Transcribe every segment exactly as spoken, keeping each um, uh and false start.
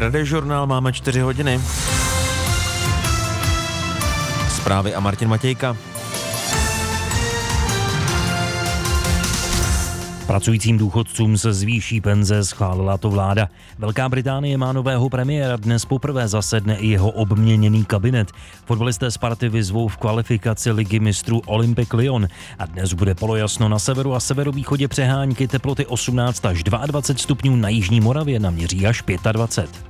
Radiožurnál máme čtyři hodiny. Zprávy a Martin Matějka. Pracujícím důchodcům se zvýší penze, schválila to vláda. Velká Británie má nového premiéra, dnes poprvé zasedne i jeho obměněný kabinet. Fotbalisté Sparty vyzvou v kvalifikaci ligy mistrů Olympique Lyon a dnes bude polojasno na severu a severovýchodě přehánky, teploty osmnáct až dvacet dva stupňů, na jižní Moravě naměří až dvacet pět.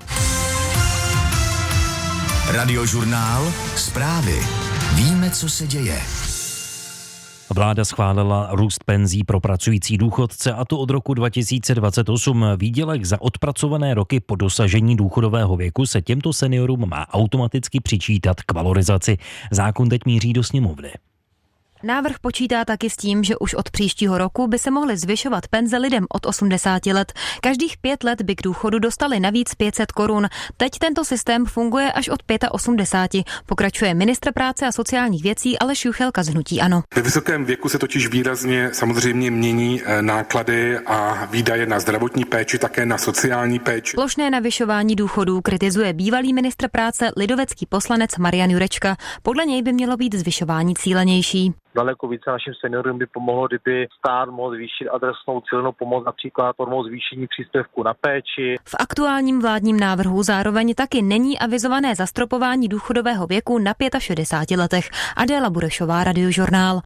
Radiožurnál, zprávy. Víme, co se děje. Vláda schválila růst penzí pro pracující důchodce, a to od roku dva tisíce dvacet osm. Výdělek za odpracované roky po dosažení důchodového věku se těmto seniorům má automaticky přičítat k valorizaci. Zákon teď míří do sněmovny. Návrh počítá taky s tím, že už od příštího roku by se mohly zvyšovat penze lidem od osmdesáti let. Každých pět let by k důchodu dostali navíc pět set korun. Teď tento systém funguje až od osmdesáti pěti. Pokračuje ministr práce a sociálních věcí Aleš Juchelka z hnutí ANO. Ve vysokém věku se totiž výrazně samozřejmě mění náklady a výdaje na zdravotní péči, také na sociální péči. Plošné navyšování důchodů kritizuje bývalý ministr práce, lidovecký poslanec Marian Jurečka. Podle něj by mělo být zvyšování cílenější. Daleko více našim seniorům by pomohlo, kdyby stát mohl zvýšit adresnou cílenou pomoc, například formou zvýšení příspěvku na péči. V aktuálním vládním návrhu zároveň taky není avizované zastropování důchodového věku na šedesáti pěti letech. Adéla Burešová, Radiožurnál.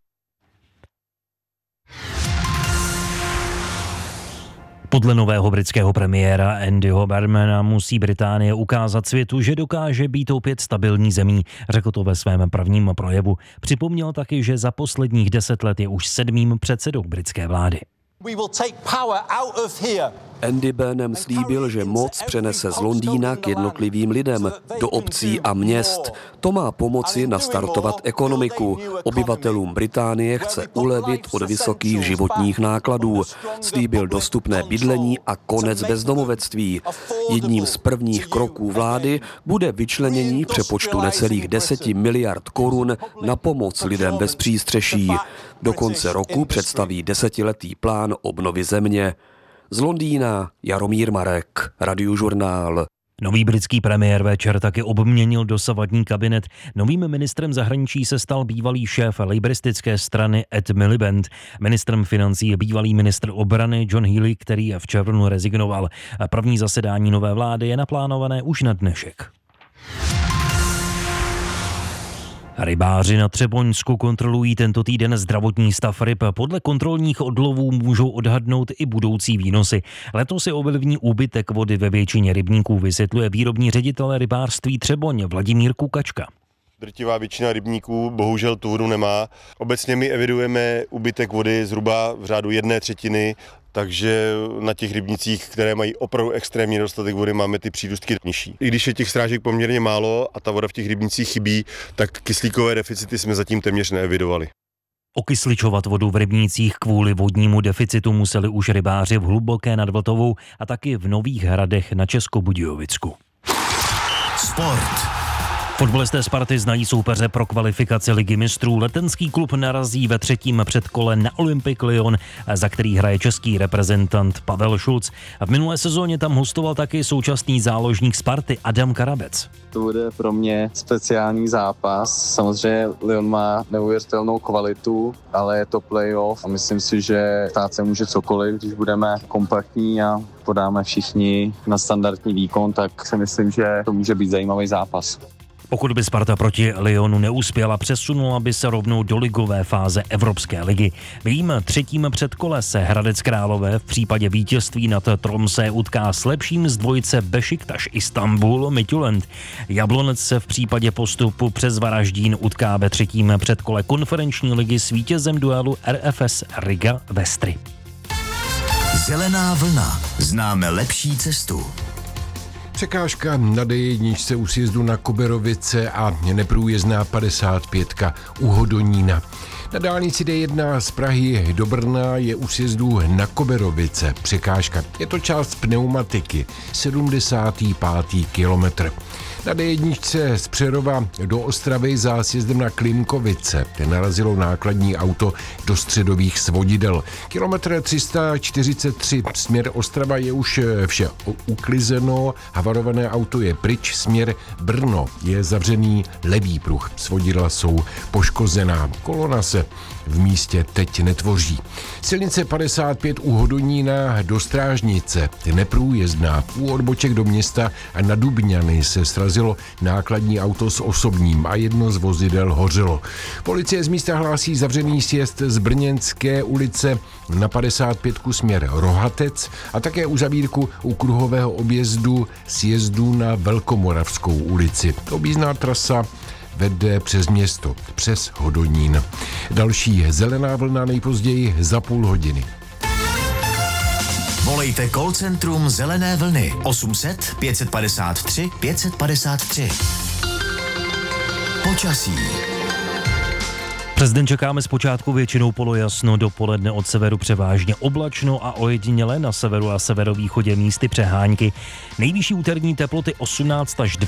Podle nového britského premiéra Andyho Burnhama musí Británie ukázat světu, že dokáže být opět stabilní zemí. Řekl to ve svém prvním projevu. Připomněl taky, že za posledních deset let je už sedmým předsedou britské vlády. Andy Burnham slíbil, že moc přenese z Londýna k jednotlivým lidem, do obcí a měst. To má pomoci nastartovat ekonomiku. Obyvatelům Británie chce ulevit od vysokých životních nákladů. Slíbil dostupné bydlení a konec bezdomovectví. Jedním z prvních kroků vlády bude vyčlenění přepočtu necelých deseti miliard korun na pomoc lidem bez přístřeší. Do konce roku představí desetiletý plán obnovy země. Z Londýna Jaromír Marek, Radiožurnál. Nový britský premiér večer taky obměnil dosavadní kabinet. Novým ministrem zahraničí se stal bývalý šéf lejbristické strany Ed Miliband. Ministrem financí je bývalý ministr obrany John Healey, který v červnu rezignoval. První zasedání nové vlády je naplánované už na dnešek. Rybáři na Třeboňsku kontrolují tento týden zdravotní stav ryb. Podle kontrolních odlovů můžou odhadnout i budoucí výnosy. Letos se ovlivní úbytek vody ve většině rybníků, vysvětluje výrobní ředitel rybářství Třeboň Vladimír Kukačka. Drtivá většina rybníků bohužel tu vodu nemá. Obecně my evidujeme úbytek vody zhruba v řádu jedné třetiny, takže na těch rybnicích, které mají opravdu extrémní nedostatek vody, máme ty přírůstky nižší. I když je těch srážek poměrně málo a ta voda v těch rybnicích chybí, tak kyslíkové deficity jsme zatím téměř neevidovali. Okysličovat vodu v rybnících kvůli vodnímu deficitu museli už rybáři v Hluboké nad Vltavou a taky v Nových Hradech na Českobudějovicku. Sport. Fotbalisté Sparty znají soupeře pro kvalifikaci ligy mistrů. Letenský klub narazí ve třetím předkole na Olympique Lyon, za který hraje český reprezentant Pavel Šulc. V minulé sezóně tam hostoval taky současný záložník Sparty Adam Karabec. To bude pro mě speciální zápas. Samozřejmě Lyon má neuvěřitelnou kvalitu, ale je to playoff a myslím si, že stát se může cokoliv, když budeme kompaktní a podáme všichni na standardní výkon, tak si myslím, že to může být zajímavý zápas. Pokud by Sparta proti Lyonu neuspěla, přesunula by se rovnou do ligové fáze Evropské ligy. V jejím třetím předkole se Hradec Králové v případě vítězství nad Tromsø utká s lepším z dvojice Bešiktaš Istanbul Midtjylland. Jablonec se v případě postupu přes Varaždín utká ve třetím předkole konferenční ligy s vítězem duelu R F S Riga Vestry. Zelená vlna. Známe lepší cestu. Překážka na D jedna u sjezdu na Koberovice a neprůjezdná padesát pět u Hodonína. Na dálnici D jedna z Prahy do Brna je u sjezdu na Koberovice překážka. Je to část pneumatiky, sedmdesátý pátý kilometr. Na D jedna z Přerova do Ostravy za sjezdem na Klimkovice narazilo nákladní auto do středových svodidel. Kilometr tři sta čtyřicet tři, směr Ostrava je už vše uklizeno, havarované auto je pryč, směr Brno je zavřený levý pruh, svodidla jsou poškozená, kolona se v místě teď netvoří. Silnice padesát pět u Hodonína do Strážnice neprůjezdná, u odboček do města a na Dubňany se srazilo nákladní auto s osobním a jedno z vozidel hořelo. Policie z místa hlásí zavřený sjezd z Brněnské ulice na padesát pět směr Rohatec a také uzavírku u kruhového objezdu sjezdu na Velkomoravskou ulici. Objízdná trasa vede přes město, přes Hodonín. Další zelená vlna nejpozději za půl hodiny. Volejte call centrum Zelené vlny osm set pět padesát tři pět padesát tři. Počasí. Přes den čekáme zpočátku většinou polojasno, dopoledne od severu převážně oblačno a ojediněle na severu a severovýchodě místy přehánky. Nejvyšší úterní teploty osmnáct až